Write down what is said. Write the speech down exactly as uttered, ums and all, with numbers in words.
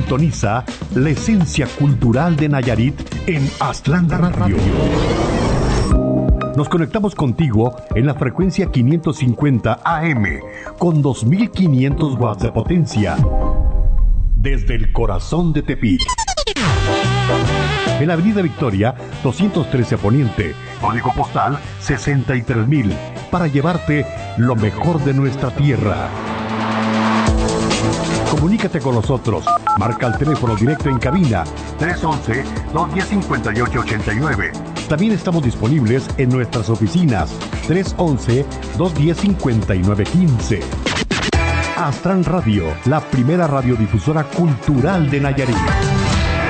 Sintoniza la esencia cultural de Nayarit en Atlanta Radio. Nos conectamos contigo en la frecuencia quinientos cincuenta A M con dos mil quinientos watts de potencia desde el corazón de Tepic. En la Avenida Victoria, doscientos trece Poniente, código postal sesenta y tres mil, para llevarte lo mejor de nuestra tierra. Comunícate con nosotros. Marca el teléfono directo en cabina tres once, dos diez, cincuenta y ocho ochenta y nueve. También estamos disponibles en nuestras oficinas tres once, dos diez, cincuenta y nueve quince. Astran Radio, la primera radiodifusora cultural de Nayarit.